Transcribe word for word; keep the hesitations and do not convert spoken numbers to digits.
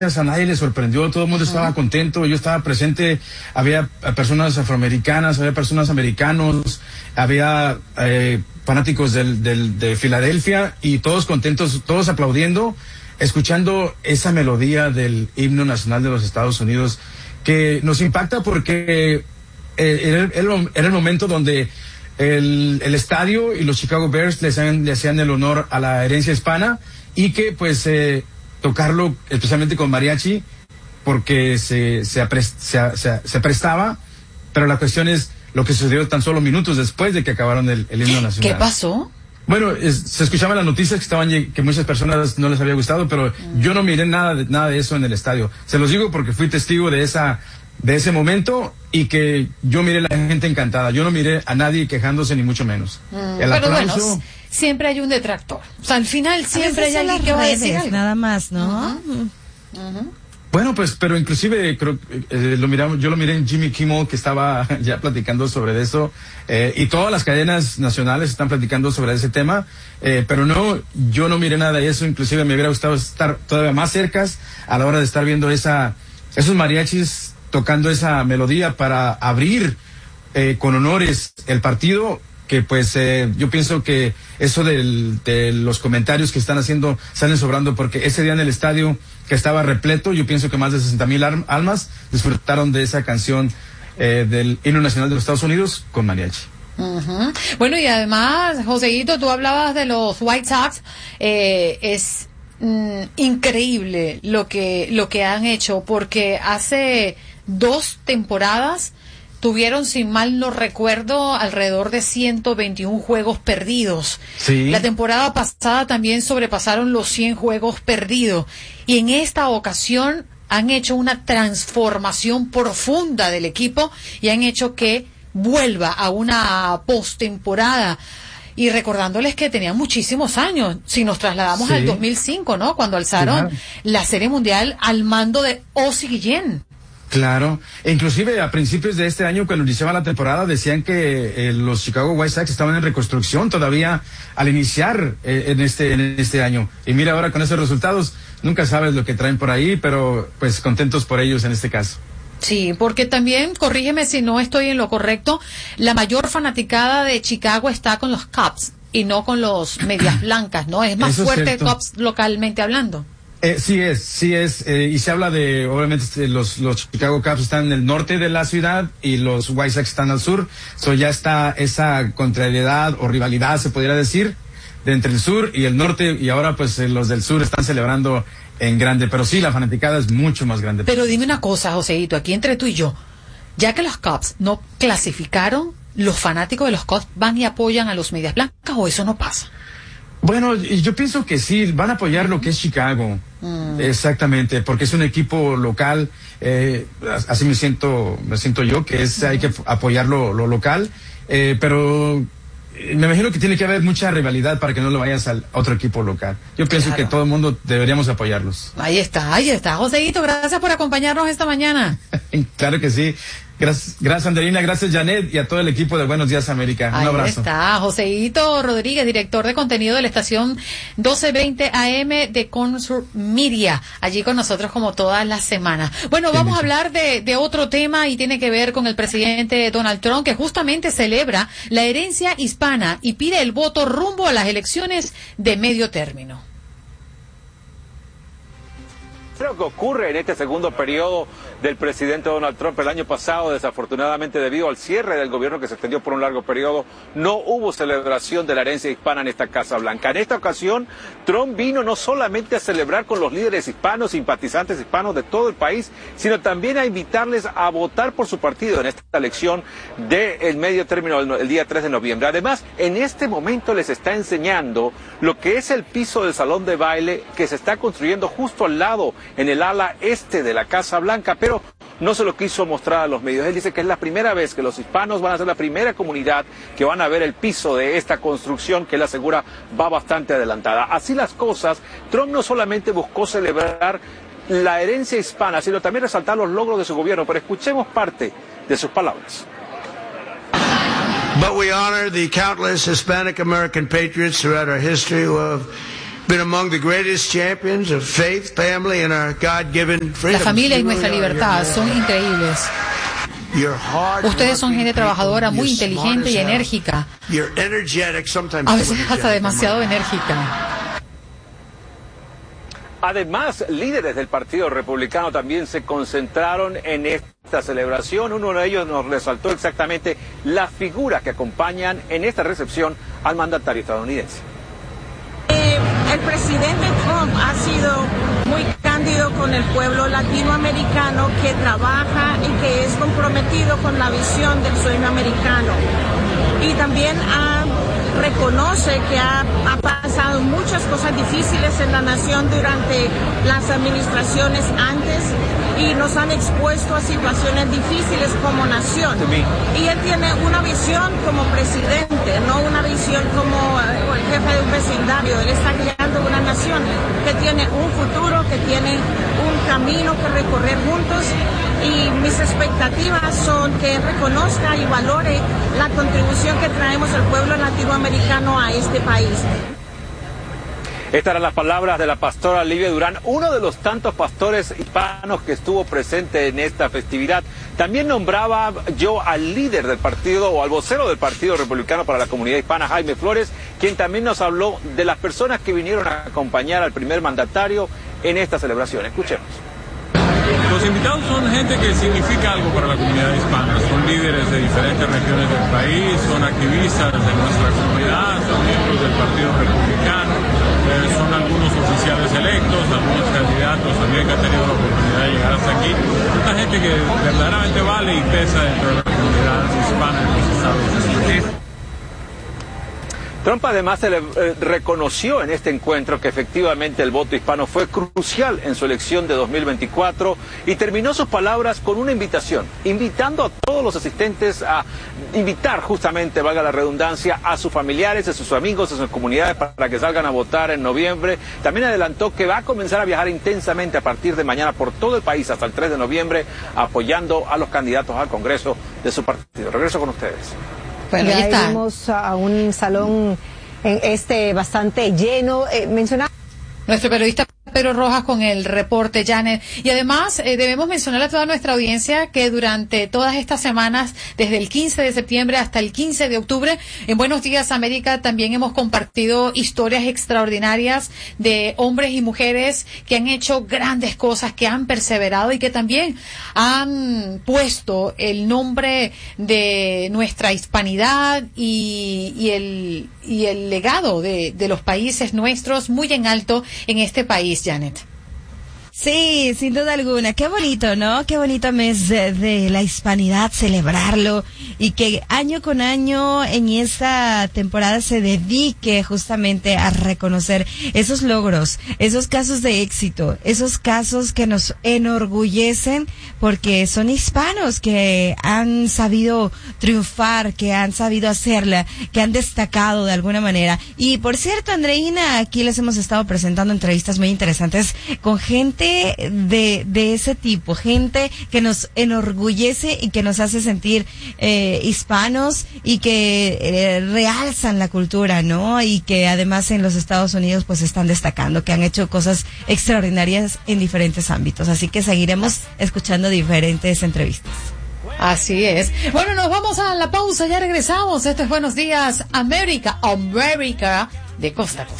a nadie le sorprendió, todo el mundo estaba uh-huh. contento, yo estaba presente, había personas afroamericanas, había personas americanos, había eh, fanáticos del, del, de Filadelfia y todos contentos, todos aplaudiendo, escuchando esa melodía del himno nacional de los Estados Unidos, que nos impacta porque eh, era, era el momento donde el, el estadio y los Chicago Bears le hacían, le hacían el honor a la herencia hispana y que pues eh, tocarlo especialmente con mariachi porque se, se, apres, se, se, se prestaba, pero la cuestión es lo que sucedió tan solo minutos después de que acabaron el, el himno nacional. ¿Qué pasó? Bueno, es, se escuchaban las noticias que estaban que muchas personas no les había gustado, pero mm. yo no miré nada de, nada de eso en el estadio. Se los digo porque fui testigo de esa de ese momento y que yo miré a la gente encantada. Yo no miré a nadie quejándose ni mucho menos. Mm, el pero aplauso, bueno, siempre hay un detractor. O sea, al final siempre hay alguien que va a decir algo. Nada más, ¿no? Uh-huh. Uh-huh. Bueno, pues, pero inclusive creo, eh, lo miramos, yo lo miré en Jimmy Kimmel que estaba ya platicando sobre eso, eh, y todas las cadenas nacionales están platicando sobre ese tema, eh, pero no, yo no miré nada de eso, inclusive me hubiera gustado estar todavía más cerca a la hora de estar viendo esa, esos mariachis tocando esa melodía para abrir eh, con honores el partido. Que pues eh, yo pienso que eso del, de los comentarios que están haciendo salen sobrando porque ese día en el estadio que estaba repleto, yo pienso que más de sesenta mil almas disfrutaron de esa canción eh, del himno nacional de los Estados Unidos con mariachi. Uh-huh. Bueno, y además, Joseito, tú hablabas de los White Sox, eh, es mm, increíble lo que, lo que han hecho porque hace dos temporadas tuvieron, si mal no recuerdo, alrededor de ciento veintiún juegos perdidos. Sí. La temporada pasada también sobrepasaron los cien juegos perdidos. Y en esta ocasión han hecho una transformación profunda del equipo y han hecho que vuelva a una postemporada. Y recordándoles que tenían muchísimos años, si nos trasladamos sí. al dos mil cinco, ¿no? Cuando alzaron claro. la Serie Mundial al mando de Ozzie Guillén. Claro, e inclusive a principios de este año cuando iniciaba la temporada decían que eh, los Chicago White Sox estaban en reconstrucción todavía al iniciar eh, en este en este año. Y mira ahora con esos resultados, nunca sabes lo que traen por ahí, pero pues contentos por ellos en este caso. Sí, porque también, corrígeme si no estoy en lo correcto, la mayor fanaticada de Chicago está con los Cubs y no con los Medias Blancas, ¿no? Es más Eso fuerte es Cubs localmente hablando. Eh, sí es, sí es, eh, y se habla de, obviamente, los, los Chicago Cubs están en el norte de la ciudad y los White Sox están al sur, so ya está esa contrariedad o rivalidad, se podría decir, de entre el sur y el norte, y ahora pues eh, los del sur están celebrando en grande, pero sí, la fanaticada es mucho más grande. Pero dime una cosa, Joseito, aquí entre tú y yo, ya que los Cubs no clasificaron, ¿los fanáticos de los Cubs van y apoyan a los Medias Blancas o eso no pasa? Bueno, yo pienso que sí, van a apoyar lo que es Chicago, mm. exactamente, porque es un equipo local, eh, así me siento, me siento yo, que es, mm. hay que apoyar lo, lo local, eh, pero me imagino que tiene que haber mucha rivalidad para que no lo vayas al otro equipo local. Yo pienso claro. que todo el mundo deberíamos apoyarlos. Ahí está, ahí está. Joseito, gracias por acompañarnos esta mañana. Claro que sí. Gracias, gracias Anderina, gracias Janet y a todo el equipo de Buenos Días América. Un Ahí abrazo. Ahí está, Joseito Rodríguez, director de contenido de la estación doce veinte A M de Consur Media, allí con nosotros como todas las semanas. Bueno, vamos a hablar de, de otro tema y tiene que ver con el presidente Donald Trump, que justamente celebra la herencia hispana y pide el voto rumbo a las elecciones de medio término. Lo que ocurre en este segundo periodo del presidente Donald Trump el año pasado, desafortunadamente debido al cierre del gobierno que se extendió por un largo periodo, no hubo celebración de la herencia hispana en esta Casa Blanca. En esta ocasión, Trump vino no solamente a celebrar con los líderes hispanos, simpatizantes hispanos de todo el país, sino también a invitarles a votar por su partido en esta elección del medio término el día tres de noviembre. Además, en este momento les está enseñando lo que es el piso del salón de baile que se está construyendo justo al lado, en el ala este de la Casa Blanca, pero no se lo quiso mostrar a los medios. Él dice que es la primera vez que los hispanos van a ser la primera comunidad que van a ver el piso de esta construcción que él asegura va bastante adelantada. Así las cosas, Trump no solamente buscó celebrar la herencia hispana, sino también resaltar los logros de su gobierno, pero escuchemos parte de sus palabras. But we honor the countless Hispanic American patriots throughout our history who have been among the greatest champions of faith, family, and our God-given freedom. La familia y nuestra libertad son increíbles. Ustedes son gente trabajadora, muy inteligente y enérgica. A veces hasta demasiado enérgica. Además, líderes del Partido Republicano también se concentraron en esta celebración. Uno de ellos nos resaltó exactamente las figuras que acompañan en esta recepción al mandatario estadounidense. Eh, el presidente Trump ha sido muy cándido con el pueblo latinoamericano que trabaja y que es comprometido con la visión del sueño americano. Y también ha, reconoce que ha, ha pasado muchas cosas difíciles en la nación durante las administraciones antes y nos han expuesto a situaciones difíciles como nación. Y él tiene una visión como presidente, no una visión como el jefe de un vecindario. Él está guiando una nación que tiene un futuro, que tiene un camino que recorrer juntos, y mis expectativas son que él reconozca y valore la contribución que traemos el pueblo latinoamericano a este país. Estas eran las palabras de la pastora Livia Durán, uno de los tantos pastores hispanos que estuvo presente en esta festividad. También nombraba yo al líder del partido o al vocero del Partido Republicano para la Comunidad Hispana, Jaime Flores, quien también nos habló de las personas que vinieron a acompañar al primer mandatario en esta celebración. Escuchemos. Los invitados son gente que significa algo para la comunidad hispana, son líderes de diferentes regiones del país, son activistas de nuestra comunidad, son miembros del Partido Republicano, eh, son algunos oficiales electos, algunos candidatos también que han tenido la oportunidad de llegar hasta aquí. Esta gente que verdaderamente vale y pesa dentro de la comunidad hispana en los Estados Unidos. Trump además se le, eh, reconoció en este encuentro que efectivamente el voto hispano fue crucial en su elección de dos mil veinticuatro y terminó sus palabras con una invitación, invitando a todos los asistentes a invitar justamente, valga la redundancia, a sus familiares, a sus amigos, a sus comunidades para que salgan a votar en noviembre. También adelantó que va a comenzar a viajar intensamente a partir de mañana por todo el país hasta el tres de noviembre, apoyando a los candidatos al Congreso de su partido. Regreso con ustedes. Bueno, ya vimos a un salón en este bastante lleno. Eh, mencionaba nuestro periodista Pedro Rojas con el reporte, Janet. Y además eh, debemos mencionar a toda nuestra audiencia que durante todas estas semanas, desde el quince de septiembre hasta el quince de octubre, en Buenos Días América también hemos compartido historias extraordinarias de hombres y mujeres que han hecho grandes cosas, que han perseverado y que también han puesto el nombre de nuestra hispanidad y, y el y el legado de, de los países nuestros muy en alto en este país, Janet. Sí, sin duda alguna. Qué bonito, ¿no? Qué bonito mes de, de la hispanidad, celebrarlo y que año con año en esta temporada se dedique justamente a reconocer esos logros, esos casos de éxito, esos casos que nos enorgullecen porque son hispanos que han sabido triunfar, que han sabido hacerla, que han destacado de alguna manera. Y por cierto, Andreina, aquí les hemos estado presentando entrevistas muy interesantes con gente de, de ese tipo, gente que nos enorgullece y que nos hace sentir eh, hispanos y que eh, realzan la cultura, ¿no? Y que además en los Estados Unidos pues están destacando, que han hecho cosas extraordinarias en diferentes ámbitos. Así que seguiremos escuchando diferentes entrevistas. Así es. Bueno, nos vamos a la pausa, ya regresamos. Esto es Buenos Días América, América de costa a costa.